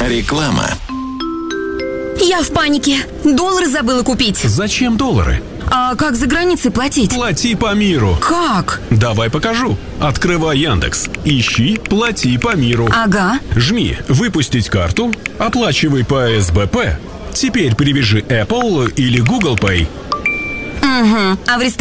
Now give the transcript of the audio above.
Реклама. Я в панике. Доллары забыла купить. Зачем доллары? А как за границей платить? Плати по миру. Как? Давай покажу. Открывай Яндекс. Ищи «Плати по миру». Ага. Жми «Выпустить карту». Оплачивай по СБП. Теперь привяжи Apple или Google Pay. Угу. А в